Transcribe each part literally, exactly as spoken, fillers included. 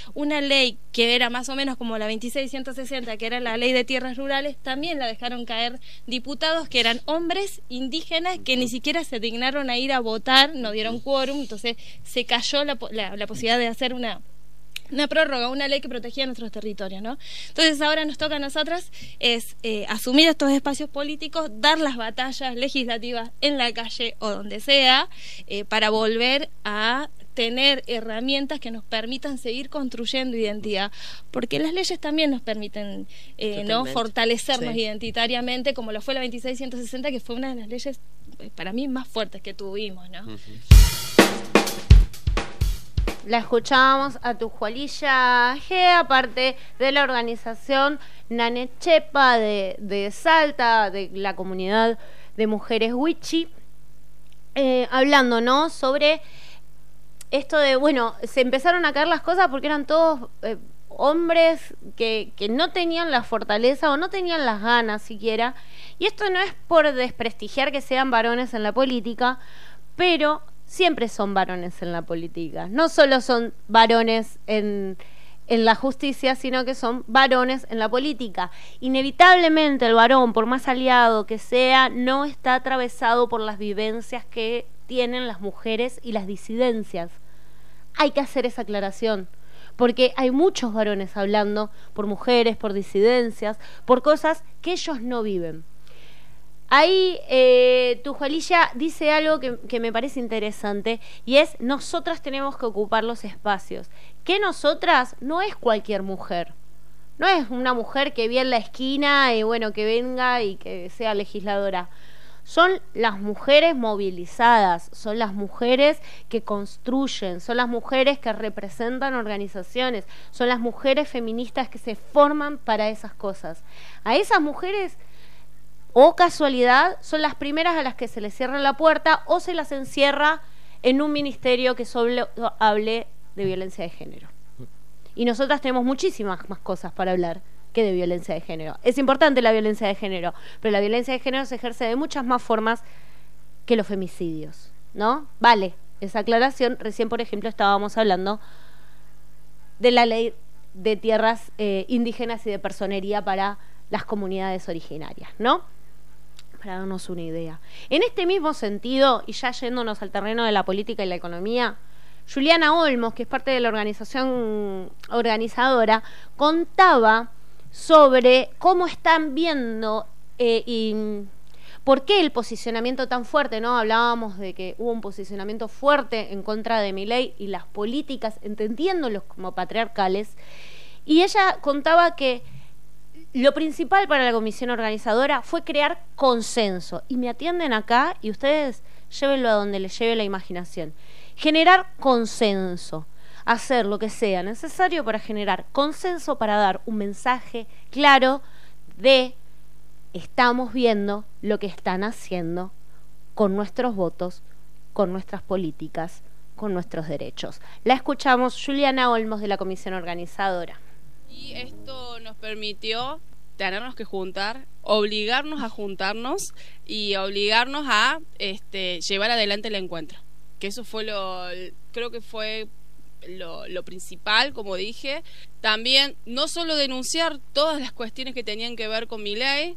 una ley que era más o menos como la veintiséis ciento sesenta, que era la ley de tierras rurales, también la dejaron caer diputados que eran hombres indígenas que ni siquiera se dignaron a ir a votar, no dieron quórum, entonces se cayó la, la, la posibilidad de hacer una una prórroga, una ley que protegía nuestros territorios, ¿no? Entonces ahora nos toca a nosotras es eh, asumir estos espacios políticos, dar las batallas legislativas en la calle o donde sea, eh, para volver a tener herramientas que nos permitan seguir construyendo identidad, porque las leyes también nos permiten eh, no fortalecernos sí. identitariamente, como lo fue la veintiséis ciento sesenta, que fue una de las leyes para mí más fuertes que tuvimos, ¿no? Uh-huh. La escuchábamos a Tujualilla G, aparte de la organización Nanechepa de, de Salta, de la comunidad de mujeres Wichi, eh, hablando, ¿no?, sobre esto de, bueno, se empezaron a caer las cosas porque eran todos eh, hombres que, que no tenían la fortaleza o no tenían las ganas siquiera, y esto no es por desprestigiar que sean varones en la política, pero siempre son varones en la política. No solo son varones en, en la justicia, sino que son varones en la política. Inevitablemente el varón, por más aliado que sea, no está atravesado por las vivencias que tienen las mujeres y las disidencias. Hay que hacer esa aclaración, porque hay muchos varones hablando por mujeres, por disidencias, por cosas que ellos no viven. Ahí eh, Tujualilla dice algo que, que me parece interesante, y es: nosotras tenemos que ocupar los espacios. Que nosotras no es cualquier mujer, no es una mujer que vi en la esquina y bueno, que venga y que sea legisladora. Son las mujeres movilizadas, son las mujeres que construyen, son las mujeres que representan organizaciones, son las mujeres feministas que se forman para esas cosas. A esas mujeres, o casualidad, son las primeras a las que se les cierra la puerta o se las encierra en un ministerio que solo hable de violencia de género. Y nosotras tenemos muchísimas más cosas para hablar que de violencia de género. Es importante la violencia de género, pero la violencia de género se ejerce de muchas más formas que los femicidios, ¿no? Vale, esa aclaración. Recién, por ejemplo, estábamos hablando de la ley de tierras eh, indígenas y de personería para las comunidades originarias, ¿no? Para darnos una idea. En este mismo sentido, y ya yéndonos al terreno de la política y la economía, Juliana Olmos, que es parte de la organización organizadora, contaba sobre cómo están viendo eh, y por qué el posicionamiento tan fuerte, ¿no? Hablábamos de que hubo un posicionamiento fuerte en contra de Milei y las políticas, entendiéndolos como patriarcales, y ella contaba que lo principal para la comisión organizadora fue crear consenso. Y me atienden acá, y ustedes llévenlo a donde les lleve la imaginación. Generar consenso. Hacer lo que sea necesario para generar consenso, para dar un mensaje claro de: estamos viendo lo que están haciendo con nuestros votos, con nuestras políticas, con nuestros derechos. La escuchamos, Juliana Olmos, de la comisión organizadora. Y esto nos permitió tenernos que juntar, obligarnos a juntarnos y obligarnos a este, llevar adelante el encuentro. Que eso fue lo, creo que fue lo, lo principal, como dije. También no solo denunciar todas las cuestiones que tenían que ver con Milei,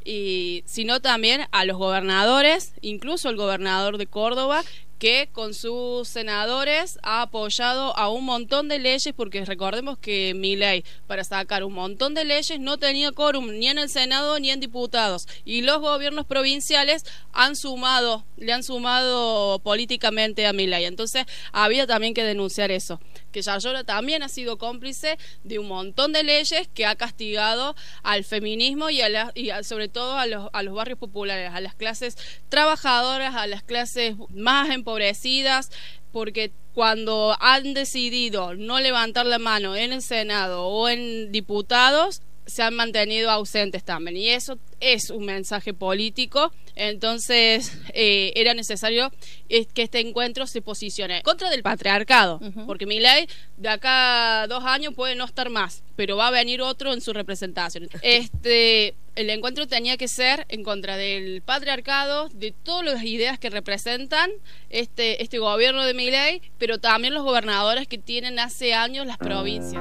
y sino también a los gobernadores, incluso el gobernador de Córdoba, que con sus senadores ha apoyado a un montón de leyes, porque recordemos que Milei, para sacar un montón de leyes, no tenía quórum ni en el Senado ni en diputados, y los gobiernos provinciales han sumado, le han sumado políticamente a Milei. Entonces había también que denunciar eso, que Yayora también ha sido cómplice de un montón de leyes que ha castigado al feminismo y, a la, y a, sobre todo a los, a los barrios populares, a las clases trabajadoras, a las clases más empobrecidas, porque cuando han decidido no levantar la mano en el Senado o en diputados, se han mantenido ausentes también, y eso es un mensaje político. Entonces eh, era necesario eh, que este encuentro se posicione contra del patriarcado, uh-huh. porque Milei de acá a dos años puede no estar más, pero va a venir otro en su representación. Este, el encuentro tenía que ser en contra del patriarcado, de todas las ideas que representan este, este gobierno de Milei, pero también los gobernadores que tienen hace años las provincias.